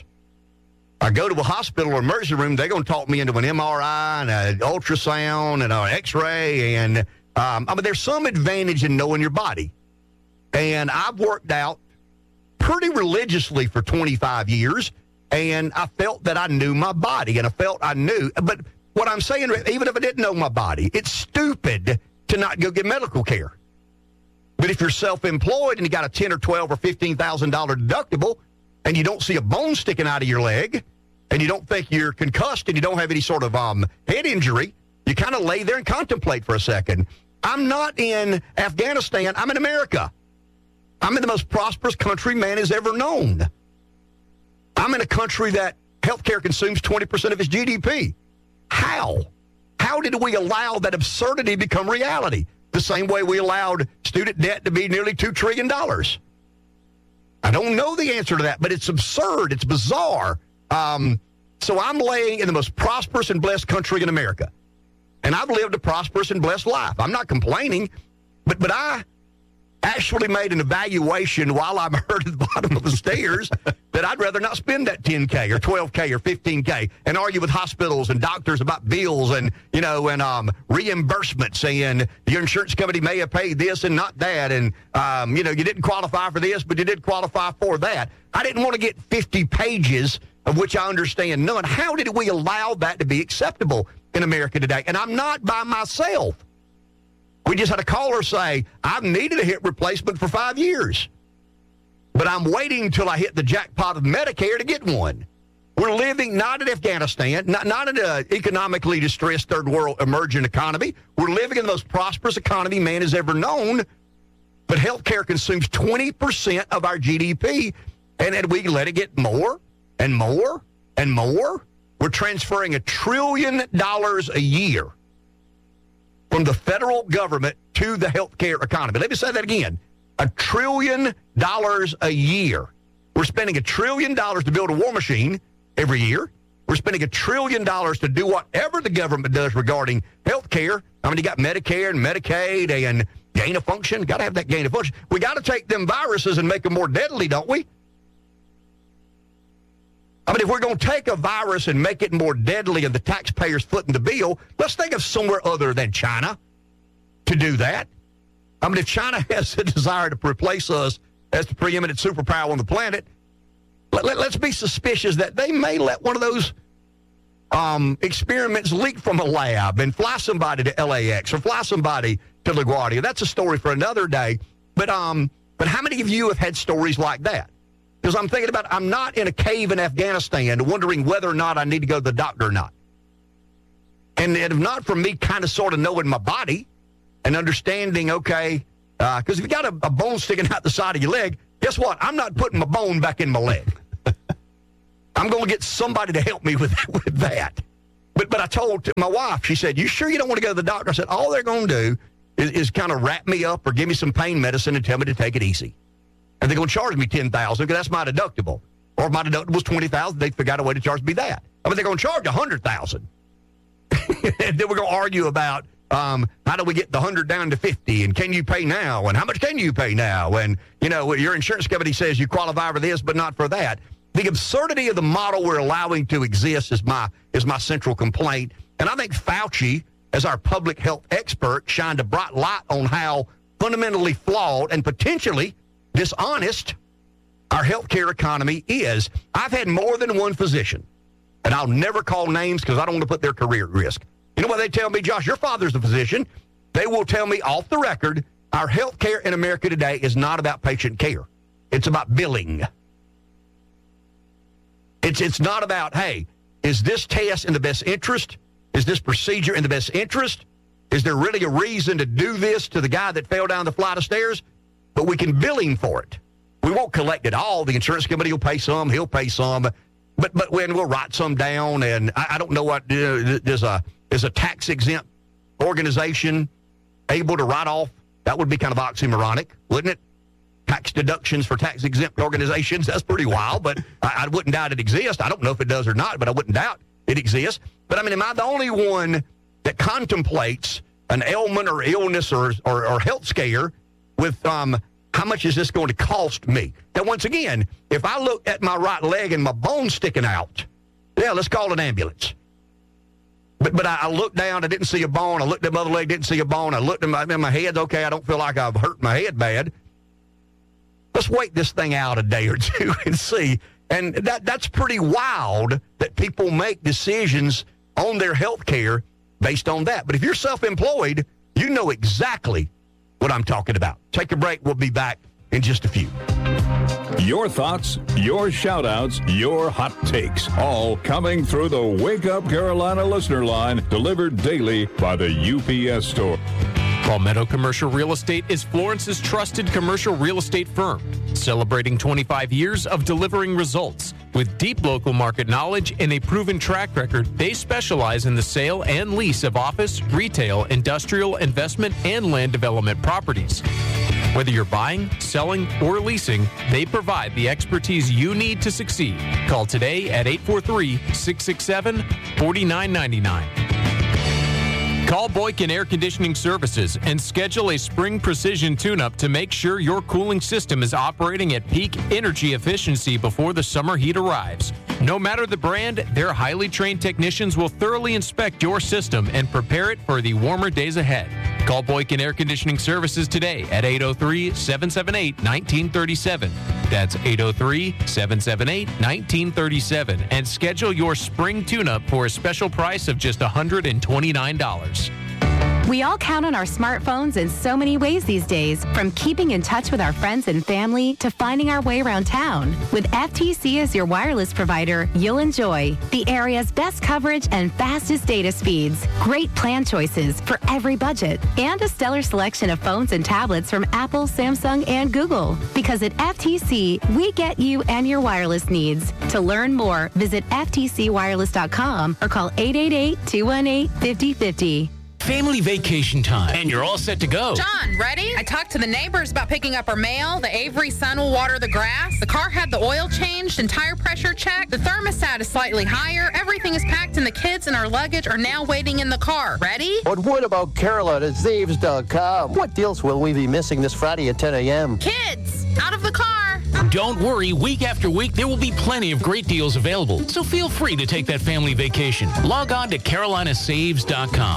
S12: I go to a hospital or emergency room, they're going to talk me into an M R I and an ultrasound and an X-ray. And um, I mean, there's some advantage in knowing your body. And I've worked out pretty religiously for twenty-five years, and I felt that I knew my body, and I felt I knew. But what I'm saying, even if I didn't know my body, it's stupid to not go get medical care. But if you're self-employed and you got a ten or twelve or fifteen thousand dollars deductible, and you don't see a bone sticking out of your leg, and you don't think you're concussed, and you don't have any sort of um, head injury, you kind of lay there and contemplate for a second. I'm not in Afghanistan. I'm in America. I'm in the most prosperous country man has ever known. I'm in a country that healthcare consumes twenty percent of its G D P. How? How did we allow that absurdity become reality? The same way we allowed student debt to be nearly two trillion dollars. I don't know the answer to that, but it's absurd. It's bizarre. Um, so I'm laying in the most prosperous and blessed country in America. And I've lived a prosperous and blessed life. I'm not complaining, but but I actually made an evaluation while I'm hurt at the bottom of the stairs that I'd rather not spend that ten K or twelve K or fifteen K and argue with hospitals and doctors about bills and, you know, and um, reimbursement, saying your insurance company may have paid this and not that. And, um, you know, you didn't qualify for this, but you did qualify for that. I didn't want to get fifty pages of which I understand none. How did we allow that to be acceptable in America today? And I'm not by myself. We just had a caller say, I've needed a hip replacement for five years, but I'm waiting until I hit the jackpot of Medicare to get one. We're living not in Afghanistan, not, not in an economically distressed third world emerging economy. We're living in the most prosperous economy man has ever known, but healthcare consumes twenty percent of our G D P, and then we let it get more and more and more. We're transferring a trillion dollars a year from the federal government to the healthcare economy. Let me say that again. A trillion dollars a year. We're spending a trillion dollars to build a war machine every year. We're spending a trillion dollars to do whatever the government does regarding healthcare. I mean, you got Medicare and Medicaid and gain of function. Got to have that gain of function. We got to take them viruses and make them more deadly, don't we? I mean, if we're going to take a virus and make it more deadly and the taxpayers footing the bill, let's think of somewhere other than China to do that. I mean, if China has a desire to replace us as the preeminent superpower on the planet, let, let, let's be suspicious that they may let one of those um, experiments leak from a lab and fly somebody to L A X or fly somebody to LaGuardia. That's a story for another day. But um, but how many of you have had stories like that? Because I'm thinking about, I'm not in a cave in Afghanistan wondering whether or not I need to go to the doctor or not. And if not from me kind of sort of knowing my body and understanding, okay, because uh, if you got a, a bone sticking out the side of your leg, guess what? I'm not putting my bone back in my leg. I'm going to get somebody to help me with, with that. But but I told my wife, she said, you sure you don't want to go to the doctor? I said, all they're going to do is, is kind of wrap me up or give me some pain medicine and tell me to take it easy. And they're going to charge me ten thousand dollars because that's my deductible. Or if my deductible was twenty thousand dollars, they figured out a way to charge me that. I mean, they're going to charge one hundred thousand dollars. And then we're going to argue about um, how do we get the one hundred down to fifty, and can you pay now, and how much can you pay now? And, you know, your insurance company says you qualify for this but not for that. The absurdity of the model we're allowing to exist is my is my central complaint. And I think Fauci, as our public health expert, shined a bright light on how fundamentally flawed and potentially dishonest our healthcare economy is. I've had more than one physician, and I'll never call names because I don't want to put their career at risk. You know what they tell me, Josh? Your father's a physician. They will tell me off the record, our healthcare in America today is not about patient care. It's about billing. It's it's not about, hey, is this test in the best interest? Is this procedure in the best interest? Is there really a reason to do this to the guy that fell down the flight of stairs? But we can bill him for it. We won't collect it all. The insurance company will pay some. He'll pay some. But but when we'll write some down, and I, I don't know what, uh, there's a, there's a tax-exempt organization able to write off. That would be kind of oxymoronic, wouldn't it? Tax deductions for tax-exempt organizations. That's pretty wild, but I, I wouldn't doubt it exists. I don't know if it does or not, but I wouldn't doubt it exists. But, I mean, am I the only one that contemplates an ailment or illness or, or, or health scare with um, how much is this going to cost me? Now, once again, if I look at my right leg and my bone sticking out, yeah, let's call an ambulance. But but I, I looked down, I didn't see a bone. I looked at my other leg, didn't see a bone. I looked at my, in my head, okay, I don't feel like I've hurt my head bad. Let's wait this thing out a day or two and see. And that that's pretty wild that people make decisions on their health care based on that. But if you're self-employed, you know exactly what I'm talking about. Take a break. We'll be back in just a few.
S13: Your thoughts, your shout-outs, your hot takes, all coming through the Wake Up Carolina listener line, delivered daily by the U P S store.
S11: Palmetto Commercial Real Estate is Florence's trusted commercial real estate firm, celebrating twenty-five years of delivering results. With deep local market knowledge and a proven track record, they specialize in the sale and lease of office, retail, industrial, investment, and land development properties. Whether you're buying, selling, or leasing, they provide the expertise you need to succeed. Call today at eight four three, six six seven, four nine nine nine. Call Boykin Air Conditioning Services and schedule a spring precision tune-up to make sure your cooling system is operating at peak energy efficiency before the summer heat arrives. No matter the brand, their highly trained technicians will thoroughly inspect your system and prepare it for the warmer days ahead. Call Boykin Air Conditioning Services today at eight oh three, seven seven eight, one nine three seven. That's eight oh three, seven seven eight, one nine three seven. And schedule your spring tune-up for a special price of just one hundred twenty-nine dollars.
S14: We all count on our smartphones in so many ways these days, from keeping in touch with our friends and family to finding our way around town. With F T C as your wireless provider, you'll enjoy the area's best coverage and fastest data speeds, great plan choices for every budget, and a stellar selection of phones and tablets from Apple, Samsung, and Google. Because at F T C, we get you and your wireless needs. To learn more, visit F T C wireless dot com or call eight eight eight, two one eight, five oh five oh.
S16: Family vacation time, and you're all set to go.
S17: John, ready? I talked to the neighbors about picking up our mail. The Avery son will water the grass. The car had the oil changed and tire pressure checked. The thermostat is slightly higher. Everything is packed, and the kids and our luggage are now waiting in the car. Ready?
S18: But what about Carolina Zaves dot com? What deals will we be missing this Friday at ten a.m.?
S17: Kids, out of the car.
S16: Don't worry, week after week, there will be plenty of great deals available. So feel free to take that family vacation. Log on to Carolina Saves dot com.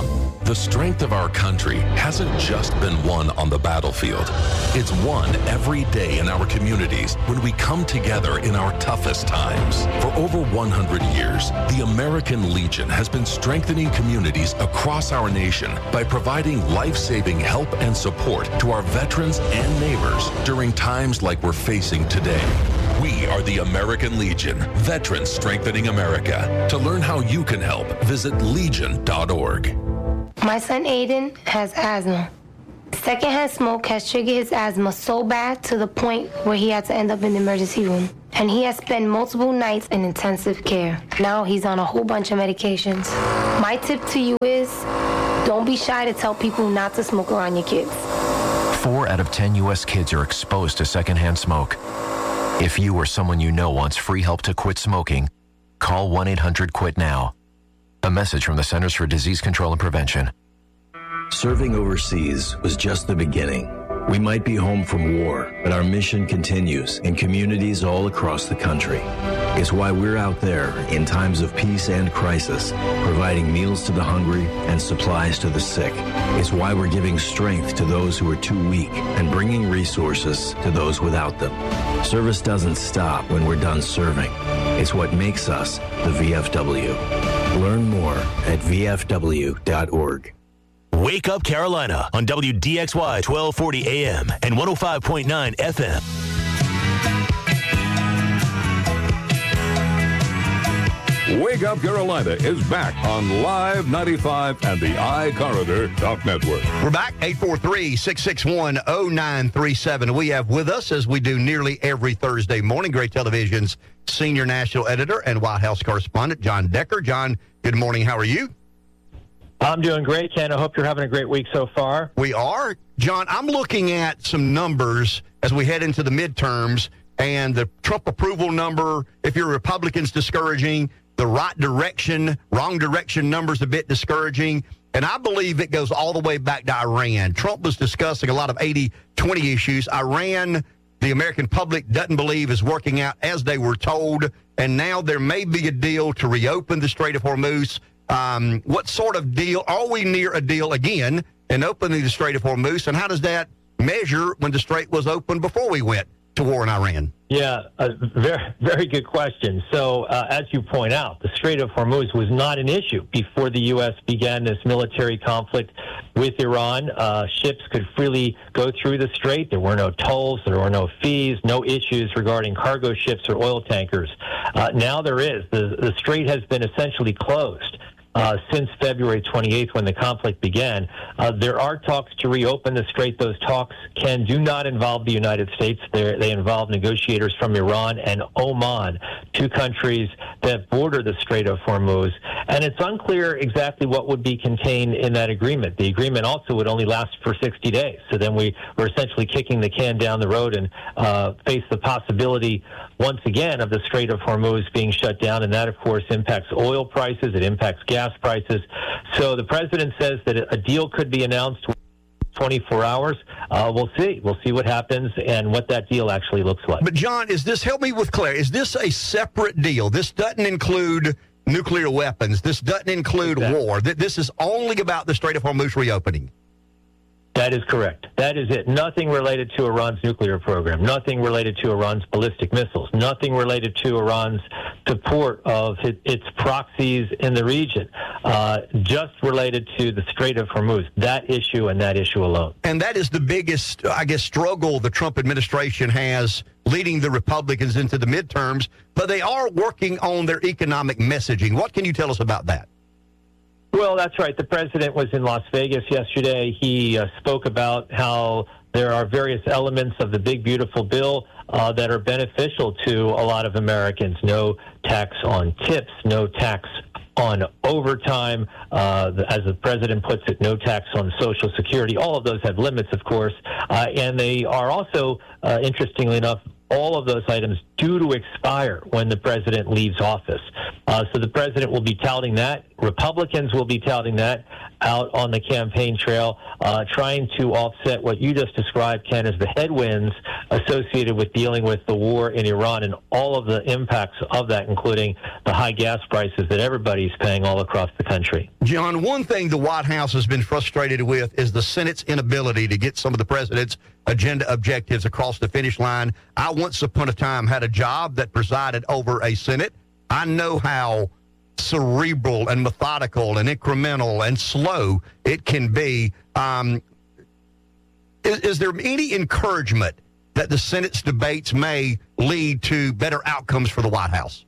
S19: The strength of our country hasn't just been won on the battlefield. It's won every day in our communities when we come together in our toughest times. For over one hundred years, the American Legion has been strengthening communities across our nation by providing life-saving help and support to our veterans and neighbors during times like we're facing today. We are the American Legion, Veterans Strengthening America. To learn how you can help, visit legion dot org.
S20: My son Aiden has asthma. Secondhand smoke has triggered his asthma so bad to the point where he had to end up in the emergency room. And he has spent multiple nights in intensive care. Now he's on a whole bunch of medications. My tip to you is, don't be shy to tell people not to smoke around your kids.
S21: Four out of ten U S kids are exposed to secondhand smoke. If you or someone you know wants free help to quit smoking, call one eight hundred quit now. A message from the Centers for Disease Control and Prevention.
S22: Serving overseas was just the beginning. We might be home from war, but our mission continues in communities all across the country. It's why we're out there in times of peace and crisis, providing meals to the hungry and supplies to the sick. It's why we're giving strength to those who are too weak and bringing resources to those without them. Service doesn't stop when we're done serving. It's what makes us the V F W. Learn more at V F W dot org.
S7: Wake Up Carolina on W D X Y twelve forty A M and one oh five point nine F M.
S13: Wake Up Carolina is back on Live ninety-five and the iCorridor Talk Network.
S12: We're back, eight four three, six six one, oh nine three seven. We have with us, as we do nearly every Thursday morning, Great Television's senior national editor and White House correspondent, John Decker. John, good morning. How are you?
S23: I'm doing great, Ken. I hope you're having a great week so far.
S12: We are. John, I'm looking at some numbers as we head into the midterms, and the Trump approval number, if you're Republicans, discouraging. The right direction, wrong direction numbers a bit discouraging. And I believe it goes all the way back to Iran. Trump was discussing a lot of eighty twenty issues. Iran, the American public doesn't believe is working out as they were told. And now there may be a deal to reopen the Strait of Hormuz. Um, what sort of deal? Are we near a deal again in opening the Strait of Hormuz? And how does that measure when the Strait was open before we went to war in Iran?
S23: Yeah, a very, very good question. So, uh, as you point out, the Strait of Hormuz was not an issue before the U S began this military conflict with Iran. Uh, ships could freely go through the strait. There were no tolls. There were no fees, no issues regarding cargo ships or oil tankers. Uh, now there is. The, the strait has been essentially closed. Uh, since February twenty-eighth, when the conflict began. Uh, there are talks to reopen the strait. Those talks can do not involve the United States. They're, they involve negotiators from Iran and Oman, two countries that border the Strait of Hormuz. And it's unclear exactly what would be contained in that agreement. The agreement also would only last for sixty days. So then we were essentially kicking the can down the road and uh, face the possibility once again of the Strait of Hormuz being shut down. And that, of course, impacts oil prices. It impacts gas prices. So the president says that a deal could be announced twenty-four hours. Uh, we'll see. We'll see what happens and what that deal actually looks like.
S12: But, John, is this, help me with clarity, is this a separate deal? This doesn't include nuclear weapons. This doesn't include exactly. war. This is only about the Strait of Hormuz reopening.
S23: That is correct. That is it. Nothing related to Iran's nuclear program. Nothing related to Iran's ballistic missiles. Nothing related to Iran's support of its proxies in the region. Uh, just related to the Strait of Hormuz. That issue and that issue alone.
S12: And that is the biggest, I guess, struggle the Trump administration has leading the Republicans into the midterms. But they are working on their economic messaging. What can you tell us about that?
S23: Well, that's right. The president was in Las Vegas yesterday. He uh, spoke about how there are various elements of the big, beautiful bill uh, that are beneficial to a lot of Americans. No tax on tips, no tax on overtime, uh, as the president puts it, no tax on Social Security. All of those have limits, of course, uh, and they are also, uh, interestingly enough, all of those items due to expire when the president leaves office. Uh, so the president will be touting that. Republicans will be touting that. out on the campaign trail, uh, trying to offset what you just described, Ken, as the headwinds associated with dealing with the war in Iran and all of the impacts of that, including the high gas prices that everybody's paying all across the country.
S12: John, one thing the White House has been frustrated with is the Senate's inability to get some of the president's agenda objectives across the finish line. I once upon a time had a job that presided over a Senate. I know how cerebral and methodical and incremental and slow it can be. Um, is, is there any encouragement that the Senate's debates may lead to better outcomes for the White House?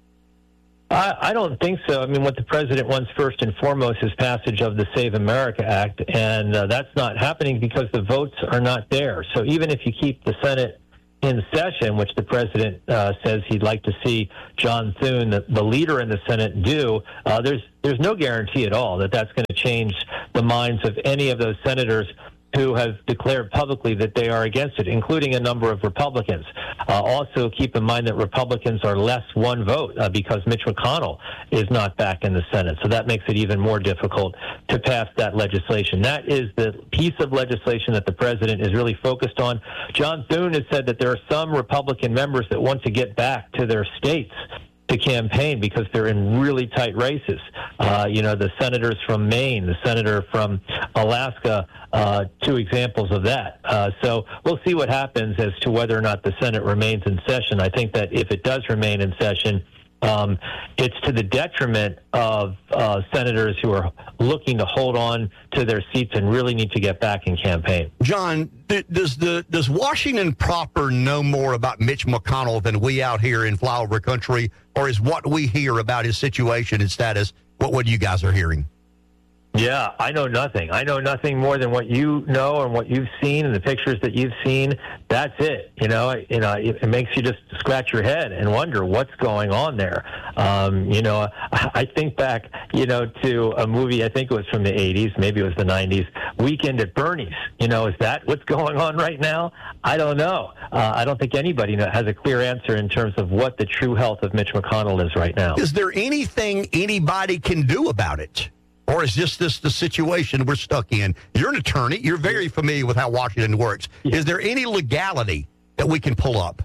S23: I, I don't think so. I mean, what the president wants first and foremost is passage of the Save America Act, and uh, that's not happening because the votes are not there. So even if you keep the Senate in session, which the president uh, says he'd like to see John Thune, the, the leader in the Senate, do, uh, there's there's no guarantee at all that that's going to change the minds of any of those senators who have declared publicly that they are against it, including a number of Republicans. Uh, also, keep in mind that Republicans are less one vote uh, because Mitch McConnell is not back in the Senate. So that makes it even more difficult to pass that legislation. That is the piece of legislation that the president is really focused on. John Thune has said that there are some Republican members that want to get back to their states to campaign because they're in really tight races. Uh, you know, the senators from Maine, the senator from Alaska, uh, two examples of that. Uh, so we'll see what happens as to whether or not the Senate remains in session. I think that if it does remain in session, um, it's to the detriment of uh, senators who are looking to hold on to their seats and really need to get back in campaign.
S12: John, does the does Washington proper know more about Mitch McConnell than we out here in flyover country, or is what we hear about his situation and status what what you guys are hearing?
S23: Yeah, I know nothing. I know nothing more than what you know and what you've seen and the pictures that you've seen. That's it. You know, you know, it, it makes you just scratch your head and wonder what's going on there. Um, you know, I, I think back, you know, to a movie. I think it was from the eighties, maybe it was the nineties. Weekend at Bernie's. You know, is that what's going on right now? I don't know. Uh, I don't think anybody has a clear answer in terms of what the true health of Mitch McConnell is right now.
S12: Is there anything anybody can do about it? Or is just this the situation we're stuck in? You're an attorney. You're very familiar with how Washington works. Is there any legality that we can pull up?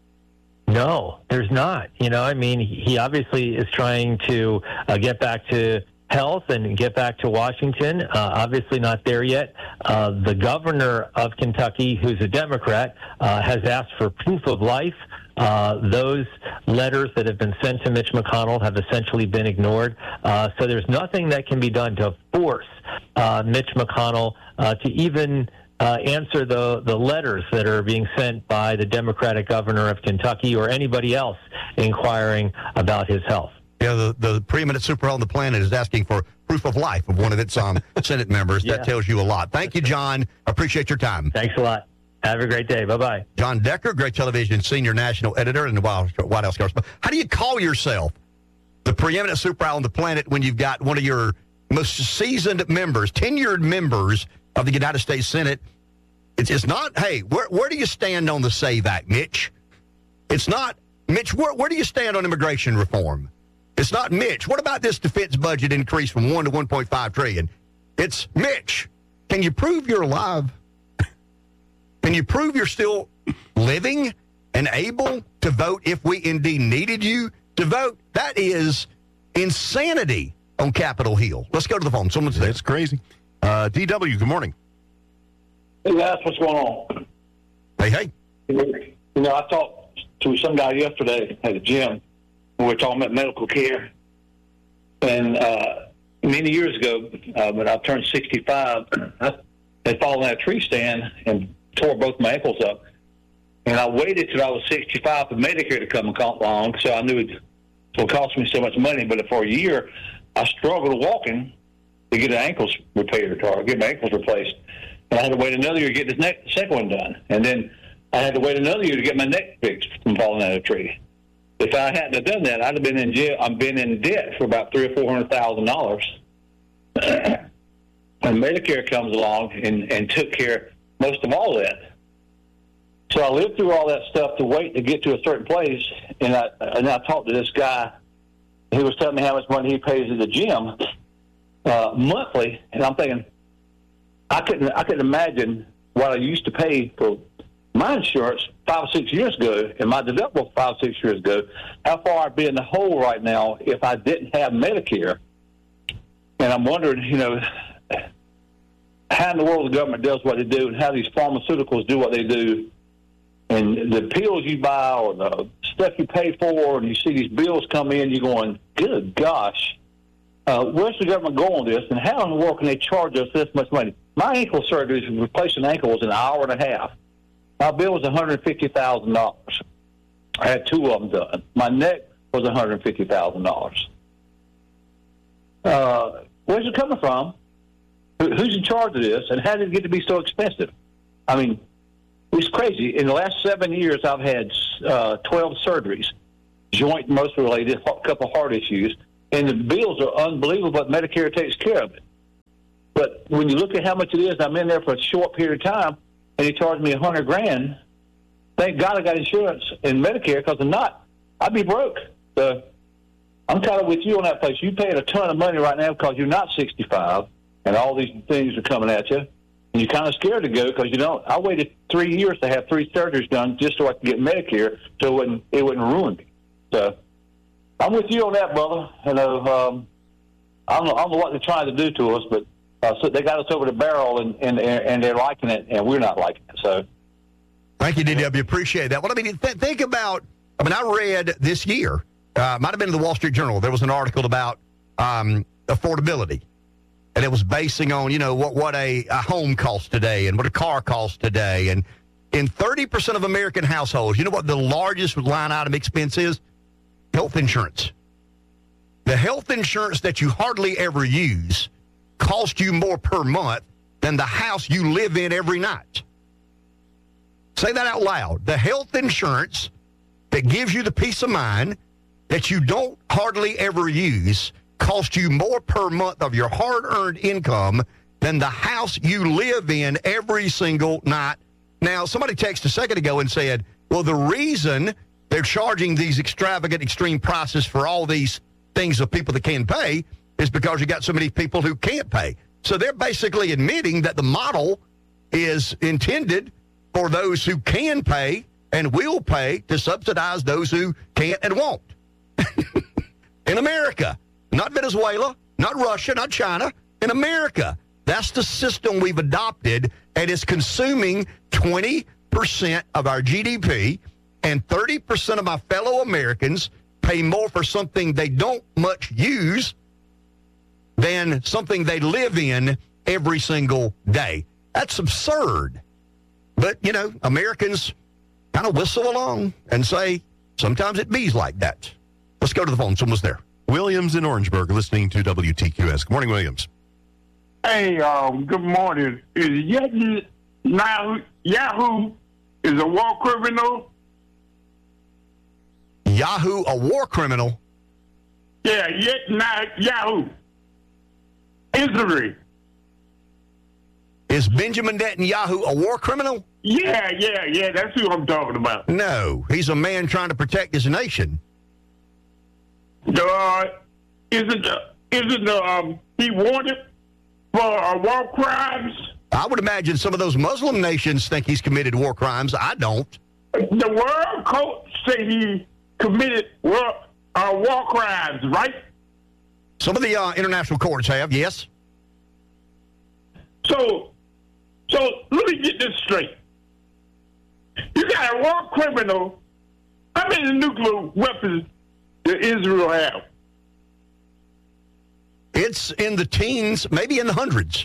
S23: No, there's not. You know, I mean, he obviously is trying to uh, get back to health and get back to Washington. Uh, obviously not there yet. Uh, the governor of Kentucky, who's a Democrat, uh, has asked for proof of life. Uh, those letters that have been sent to Mitch McConnell have essentially been ignored. Uh, so there's nothing that can be done to force uh, Mitch McConnell uh, to even uh, answer the, the letters that are being sent by the Democratic governor of Kentucky or anybody else inquiring about his health.
S12: Yeah, the, the preeminent superhero on the planet is asking for proof of life of one of its um, Senate members. Yeah. That tells you a lot. Thank you, John. Appreciate your time.
S23: Thanks a lot. Have a great day. Bye-bye.
S12: John Decker, Great Television Senior National Editor and the White House Correspondent. How do you call yourself the preeminent superhero on the planet when you've got one of your most seasoned members, tenured members of the United States Senate? It's, it's not, hey, where, where do you stand on the SAVE Act, Mitch? It's not, Mitch, where, where do you stand on immigration reform? It's not, Mitch, what about this defense budget increase from one to one point five trillion dollars? It's, Mitch, can you prove you're alive? Can you prove you're still living and able to vote if we indeed needed you to vote? That is insanity on Capitol Hill. Let's go to the phone. Someone's there.
S2: It's crazy. Uh, D W, good morning.
S3: Hey, guys, what's going on?
S12: Hey, hey.
S3: You know, I talked to some guy yesterday at the gym. We were talking about medical care. And uh, many years ago, uh, when I turned sixty-five, I had fallen out a tree stand and tore both my ankles up. And I waited till I was sixty-five for Medicare to come along, so I knew it would cost me so much money. But for a year, I struggled walking to get the ankles repaired or get my ankles replaced. And I had to wait another year to get this neck, second one done. And then I had to wait another year to get my neck fixed from falling out of a tree. If I hadn't have done that, I'd have been in jail. I've been in debt for about three or four hundred thousand dollars. And Medicare comes along and, and took care most of all of that. So I lived through all that stuff to wait to get to a certain place, and I and I talked to this guy. He was telling me how much money he pays at the gym, uh, monthly, and I'm thinking, I couldn't, I couldn't imagine what I used to pay for my insurance five or six years ago, and my deductible five or six years ago. How far I'd be in the hole right now if I didn't have Medicare. And I'm wondering, you know, how in the world the government does what they do, and how these pharmaceuticals do what they do, and the pills you buy or the stuff you pay for, and you see these bills come in, you're going, good gosh, uh, where's the government go on this, and how in the world can they charge us this much money? My ankle surgery, to replace an ankle, was an hour and a half. My bill was one hundred fifty thousand dollars. I had two of them done. My neck was one hundred fifty thousand dollars. Uh, where's it coming from? Who's in charge of this, and how did it get to be so expensive? I mean, it's crazy. In the last seven years, I've had uh, twelve surgeries, joint most related, a couple of heart issues, and the bills are unbelievable, but Medicare takes care of it. But when you look at how much it is, I'm in there for a short period of time, and he charged me a hundred grand. Thank God I got insurance and Medicare, because if not, I'd be broke. So I'm kind of with you on that place. You paying a ton of money right now because you're not sixty-five, and all these things are coming at you. And you're kind of scared to go because you don't. I waited three years to have three surgeries done just so I could get Medicare, so it wouldn't, it wouldn't ruin me. So I'm with you on that, brother. You know, um, I don't know, I don't know what they're trying to do to us, but uh, so they got us over the barrel, and, and and they're liking it, and we're not liking it. So
S12: thank you, D W. Appreciate that. Well, I mean, th- think about. I mean, I read this year. Uh, might have been in the Wall Street Journal. There was an article about um, affordability. And it was basing on, you know, what, what a, a home costs today and what a car costs today. And in thirty percent of American households, you know what the largest line item expense is? Health insurance. The health insurance that you hardly ever use costs you more per month than the house you live in every night. Say that out loud. The health insurance that gives you the peace of mind that you don't hardly ever use cost you more per month of your hard-earned income than the house you live in every single night. Now, somebody texted a second ago and said, well, the reason they're charging these extravagant, extreme prices for all these things of people that can pay is because you got so many people who can't pay. So they're basically admitting that the model is intended for those who can pay and will pay to subsidize those who can't and won't. In America. Not Venezuela, not Russia, not China. In America, that's the system we've adopted, and it's consuming twenty percent of our G D P, and thirty percent of my fellow Americans pay more for something they don't much use than something they live in every single day. That's absurd. But, you know, Americans kind of whistle along and say, sometimes it bees like that. Let's go to the phone. Someone's there.
S2: Williams in Orangeburg, listening to W T Q S. Good morning, Williams.
S1: Hey, um, good morning. Is Yeti now Yahoo is a war criminal?
S12: Yahoo, a war criminal?
S1: Yeah, Yeti now Yahoo. Israel.
S12: Is Benjamin Netanyahu a war criminal?
S1: Yeah, yeah, yeah. That's who I'm talking about.
S12: No, he's a man trying to protect his nation.
S1: Uh, isn't uh, isn't um he wanted for uh, war crimes?
S12: I would imagine some of those Muslim nations think he's committed war crimes. I don't.
S1: The world court say he committed war uh, war crimes, right?
S12: Some of the uh, international courts have, yes.
S1: So, so let me get this straight. You got a war criminal. How many nuclear weapons does Israel have?
S12: It's in the teens, maybe in the hundreds.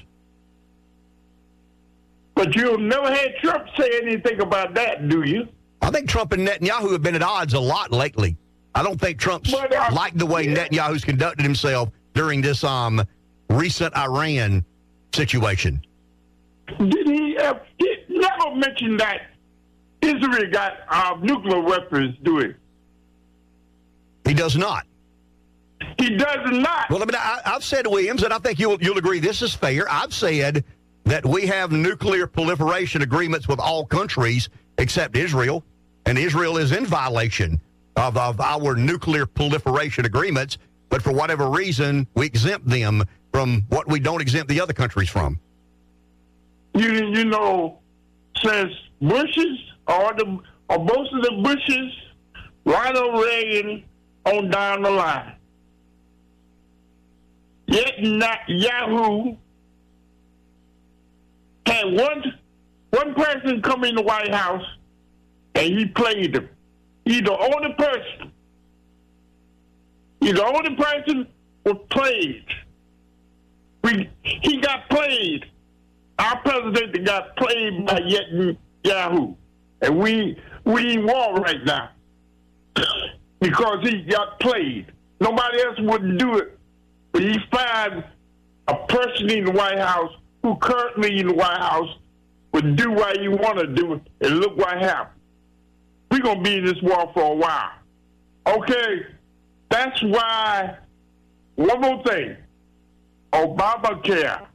S1: But you've never had Trump say anything about that, do you?
S12: I think Trump and Netanyahu have been at odds a lot lately. I don't think Trump's but, uh, liked the way yeah. Netanyahu's conducted himself during this um, recent Iran situation.
S1: Did he, uh, he never mention that Israel got uh, nuclear weapons, do he?
S12: He does not.
S1: He does not.
S12: Well, I mean, I, I've said, Williams, and I think you'll you'll agree this is fair. I've said that we have nuclear proliferation agreements with all countries except Israel, and Israel is in violation of, of our nuclear proliferation agreements, but for whatever reason, we exempt them from what we don't exempt the other countries from.
S1: You you know, since Bush's or the or most of the Bushes, Ronald Reagan on down the line. Yet not Yahoo had one one person come in the White House and he played them. He's the only person. He's the only person who was played. We, he got played. Our president got played by Yahoo. And we we in war right now because he got played. Nobody else wouldn't do it. But he found a person in the White House who currently in the White House would do what he want to do, and look what happened. We're going to be in this war for a while. Okay, that's why, one more thing, Obamacare